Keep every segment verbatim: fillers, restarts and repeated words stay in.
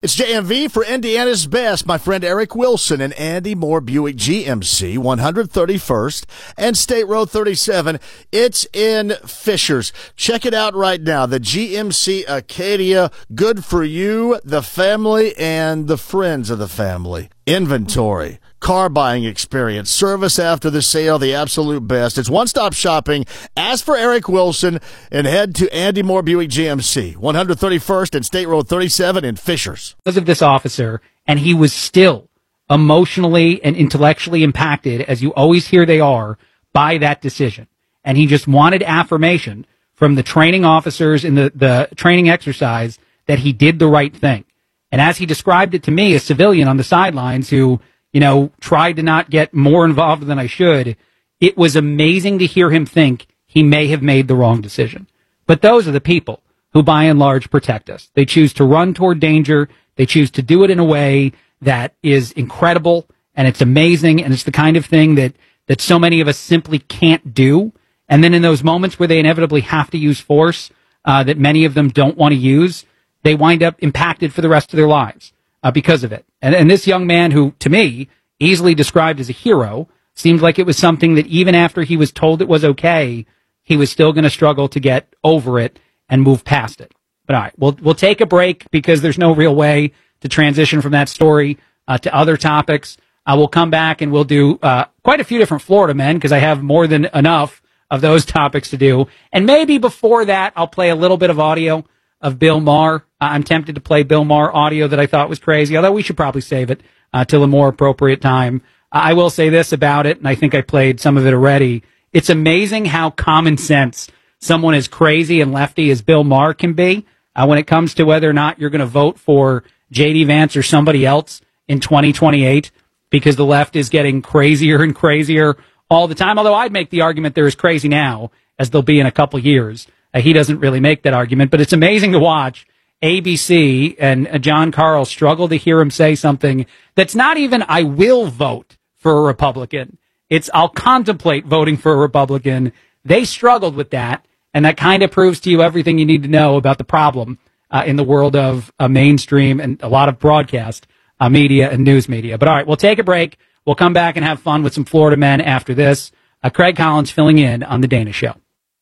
It's J M V for Indiana's Best. My friend Eric Wilson and Andy Moore Buick G M C, one thirty-first and State Road thirty-seven. It's in Fishers. Check it out right now. The G M C Acadia, good for you, the family, and the friends of the family. Inventory, car buying experience, service after the sale, the absolute best. It's one-stop shopping. Ask for Eric Wilson and head to Andy Moore Buick G M C, one thirty-first and State Road thirty-seven in Fishers. Because of this officer, and he was still emotionally and intellectually impacted, as you always hear they are, by that decision. And he just wanted affirmation from the training officers in the, the training exercise that he did the right thing. And as he described it to me, a civilian on the sidelines who, you know, tried to not get more involved than I should, it was amazing to hear him think he may have made the wrong decision. But those are the people who, by and large, protect us. They choose to run toward danger. They choose to do it in a way that is incredible, and it's amazing, and it's the kind of thing that, that so many of us simply can't do. And then in those moments where they inevitably have to use force uh, that many of them don't want to use, they wind up impacted for the rest of their lives uh, because of it. And, and this young man, who, to me, easily described as a hero, seemed like it was something that even after he was told it was okay, he was still going to struggle to get over it and move past it. But all right, we'll, we'll take a break because there's no real way to transition from that story uh, to other topics. Uh, we'll come back and we'll do uh, quite a few different Florida men because I have more than enough of those topics to do. And maybe before that, I'll play a little bit of audio of Bill Maher. Uh, I'm tempted to play Bill Maher audio that I thought was crazy, although we should probably save it uh, till a more appropriate time. Uh, I will say this about it, and I think I played some of it already. It's amazing how common sense someone as crazy and lefty as Bill Maher can be uh, when it comes to whether or not you're going to vote for J D Vance or somebody else in twenty twenty-eight, because the left is getting crazier and crazier all the time. Although I'd make the argument they're as crazy now as they'll be in a couple years. Uh, he doesn't really make that argument, but it's amazing to watch A B C and uh, John Carl struggle to hear him say something that's not even, I will vote for a Republican. It's, I'll contemplate voting for a Republican. They struggled with that, and that kind of proves to you everything you need to know about the problem uh, in the world of uh, mainstream and a lot of broadcast uh, media and news media. But all right, we'll take a break. We'll come back and have fun with some Florida men after this. Uh, Craig Collins filling in on The Dana Show.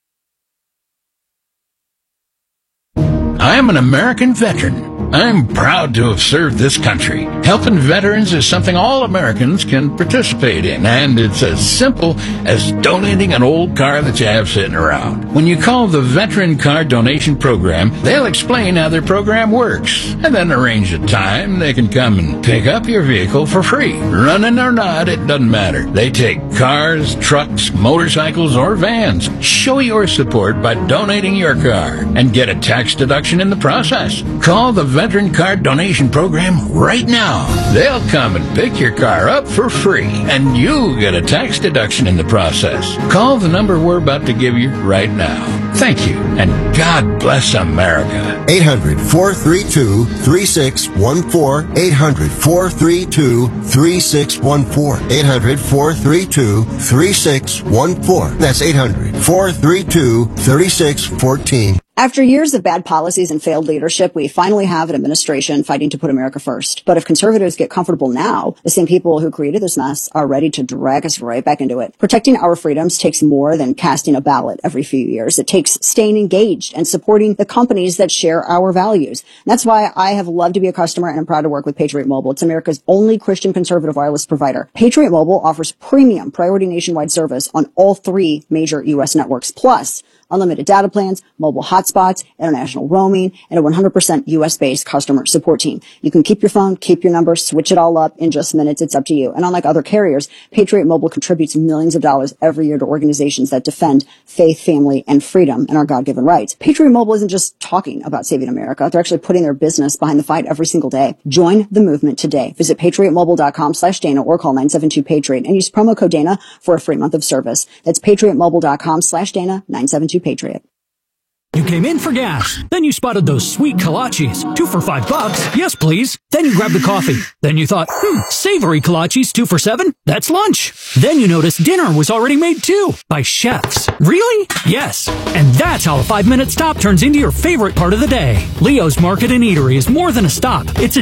I am an American veteran. I'm proud to have served this country. Helping veterans is something all Americans can participate in, and it's as simple as donating an old car that you have sitting around. When you call the Veteran Car Donation Program, they'll explain how their program works, and then arrange a time they can come and pick up your vehicle for free. Running or not, it doesn't matter. They take cars, trucks, motorcycles, or vans. Show your support by donating your car and get a tax deduction in the process. Call the Veteran Car Donation Program right now. They'll come and pick your car up for free, and you get a tax deduction in the process. Call the number we're about to give you right now. Thank you, and God bless America. eight hundred, four three two, three six one four. eight hundred, four three two, three six one four. eight hundred, four three two, three six one four. That's eight hundred, four three two, three six one four. After years of bad policies and failed leadership, we finally have an administration fighting to put America first. But if conservatives get comfortable now, the same people who created this mess are ready to drag us right back into it. Protecting our freedoms takes more than casting a ballot every few years. It takes staying engaged and supporting the companies that share our values. And that's why I have loved to be a customer, and I'm proud to work with Patriot Mobile. It's America's only Christian conservative wireless provider. Patriot Mobile offers premium priority nationwide service on all three major U S networks, plus unlimited data plans, mobile hotspots, international roaming, and a one hundred percent U S-based customer support team. You can keep your phone, keep your number, switch it all up in just minutes. It's up to you. And unlike other carriers, Patriot Mobile contributes millions of dollars every year to organizations that defend faith, family, and freedom and our God-given rights. Patriot Mobile isn't just talking about saving America. They're actually putting their business behind the fight every single day. Join the movement today. Visit patriotmobile.com slash Dana or call nine seven two Patriot and use promo code Dana for a free month of service. That's patriotmobile.com slash Dana, nine seven two Patriot. You came in for gas. Then you spotted those sweet kolaches. Two for five bucks. Yes, please. Then you grabbed the coffee. Then you thought, hmm, savory kolaches, two for seven? That's lunch. Then you noticed dinner was already made too. By chefs. Really? Yes. And that's how a five-minute stop turns into your favorite part of the day. Leo's Market and Eatery is more than a stop. It's a